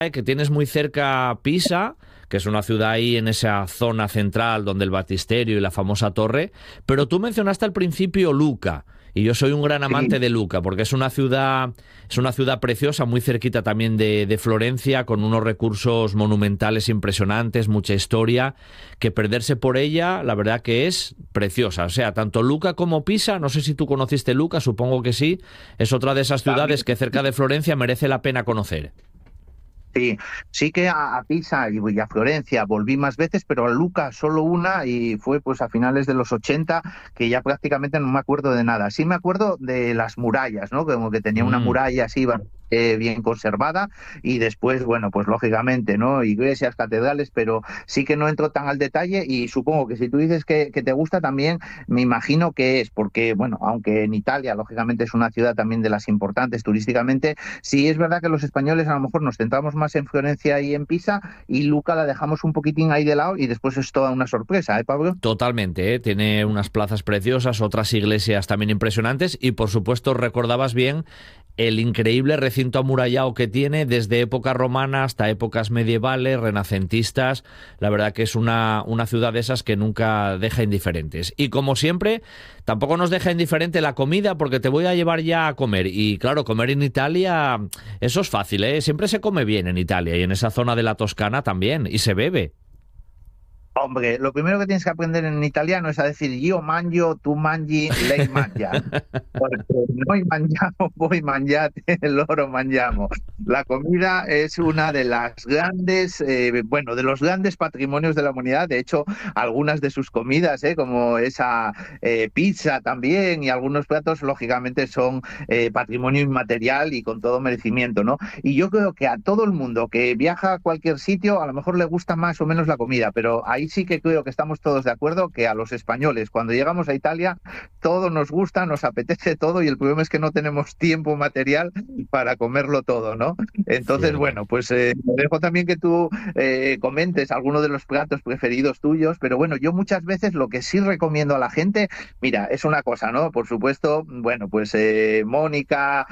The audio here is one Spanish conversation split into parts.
que tienes muy cerca Pisa, que es una ciudad ahí en esa zona central donde el Batisterio y la famosa torre, pero tú mencionaste al principio Lucca. Y yo soy un gran amante de Lucca, porque es una ciudad preciosa, muy cerquita también de Florencia, con unos recursos monumentales impresionantes, mucha historia, que perderse por ella, la verdad que es preciosa. O sea, tanto Lucca como Pisa, no sé si tú conociste Lucca, supongo que sí, es otra de esas ciudades que cerca de Florencia merece la pena conocer. Sí, sí que a Pisa y a Florencia volví más veces, pero a Lucca solo una y fue pues a finales de los 80, que ya prácticamente no me acuerdo de nada. Sí me acuerdo de las murallas, ¿no? Como que tenía una muralla así bien conservada y después, bueno, pues lógicamente, ¿no? Iglesias, catedrales, pero sí que no entro tan al detalle y supongo que si tú dices que te gusta también, me imagino que es porque, bueno, aunque en Italia lógicamente es una ciudad también de las importantes turísticamente, sí es verdad que los españoles a lo mejor nos centramos más en Florencia y en Pisa y Lucca la dejamos un poquitín ahí de lado y después es toda una sorpresa, ¿eh, Pablo? Totalmente, ¿eh? Tiene unas plazas preciosas, otras iglesias también impresionantes y por supuesto recordabas bien el increíble recinto amurallado que tiene desde época romana hasta épocas medievales, renacentistas. La verdad que es una ciudad de esas que nunca deja indiferentes. Y como siempre, tampoco nos deja indiferente la comida porque te voy a llevar ya a comer. Y claro, comer en Italia, eso es fácil, ¿eh? Siempre se come bien en Italia y en esa zona de la Toscana también. Y se bebe. Hombre, lo primero que tienes que aprender en italiano es a decir io mangio, tu mangi, lei mangia. Porque noi mangiamo, voi mangiate, loro mangiamo. La comida es una de las grandes, de los grandes patrimonios de la humanidad. De hecho, algunas de sus comidas, como esa pizza también y algunos platos, lógicamente son patrimonio inmaterial y con todo merecimiento, ¿no? Y yo creo que a todo el mundo que viaja a cualquier sitio, a lo mejor le gusta más o menos la comida, pero ahí sí que creo que estamos todos de acuerdo que a los españoles, cuando llegamos a Italia, todo nos gusta, nos apetece todo y el problema es que no tenemos tiempo material para comerlo todo, ¿no? Entonces, Cierto. bueno, pues dejo también que tú comentes alguno de los platos preferidos tuyos, pero bueno, yo muchas veces lo que sí recomiendo a la gente, mira, es una cosa, ¿no? Por supuesto, bueno, pues Mónica,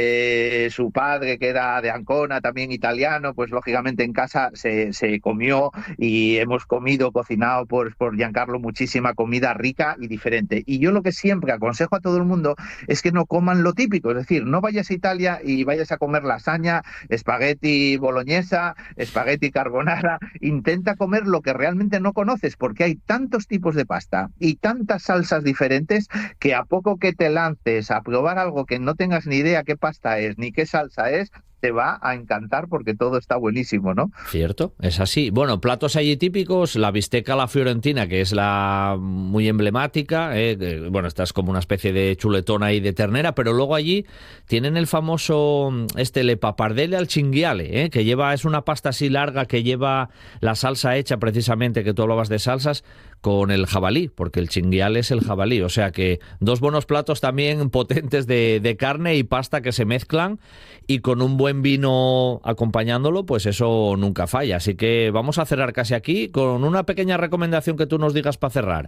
su padre que era de Ancona, también italiano, pues lógicamente en casa se comió y hemos cocinado por Giancarlo muchísima comida rica y diferente. Y yo lo que siempre aconsejo a todo el mundo es que no coman lo típico, es decir, no vayas a Italia y vayas a comer lasaña, espagueti boloñesa, espagueti carbonara, intenta comer lo que realmente no conoces, porque hay tantos tipos de pasta y tantas salsas diferentes que a poco que te lances a probar algo que no tengas ni idea qué pasta es ni qué salsa es, te va a encantar porque todo está buenísimo, ¿no? Cierto, es así. Bueno, platos allí típicos, la bisteca a la fiorentina, que es la muy emblemática, bueno, esta es como una especie de chuletón ahí de ternera, pero luego allí tienen el famoso, le pappardelle al cinghiale, que es una pasta así larga que lleva la salsa hecha precisamente, que tú hablabas de salsas, con el jabalí, porque el cinghiale es el jabalí, o sea que dos buenos platos también potentes de carne y pasta que se mezclan y con un buen vino acompañándolo, pues eso nunca falla. Así que vamos a cerrar casi aquí con una pequeña recomendación que tú nos digas para cerrar.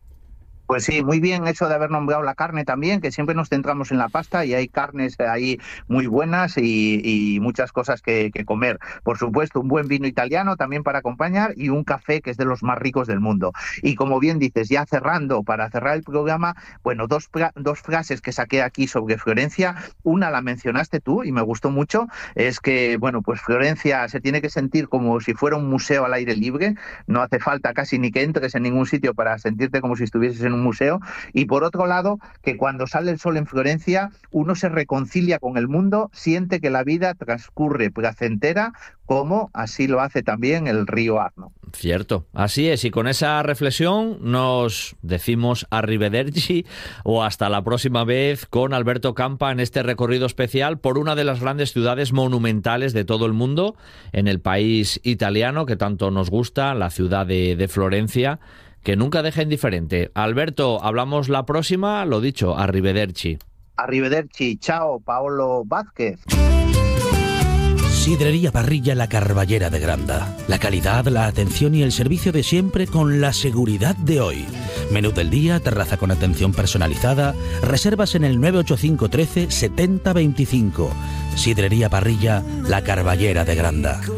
Pues sí, muy bien eso de haber nombrado la carne también, que siempre nos centramos en la pasta y hay carnes ahí muy buenas y muchas cosas que comer. Por supuesto, un buen vino italiano también para acompañar y un café que es de los más ricos del mundo. Y como bien dices, ya cerrando, para cerrar el programa, bueno, dos frases que saqué aquí sobre Florencia. Una la mencionaste tú y me gustó mucho, es que, bueno, pues Florencia se tiene que sentir como si fuera un museo al aire libre, no hace falta casi ni que entres en ningún sitio para sentirte como si estuvieses en un museo, y por otro lado, que cuando sale el sol en Florencia, uno se reconcilia con el mundo, siente que la vida transcurre placentera, como así lo hace también el río Arno. Cierto, así es, y con esa reflexión nos decimos arrivederci o hasta la próxima vez con Alberto Campa en este recorrido especial por una de las grandes ciudades monumentales de todo el mundo, en el país italiano que tanto nos gusta, la ciudad de Florencia, que nunca deja indiferente. Alberto, hablamos la próxima, lo dicho, arrivederci. Arrivederci, chao, Paolo Vázquez. Sidrería Parrilla La Carballera de Granda. La calidad, la atención y el servicio de siempre con la seguridad de hoy. Menú del día, terraza con atención personalizada. Reservas en el 985 13 70 25. Sidrería Parrilla La Carballera de Granda.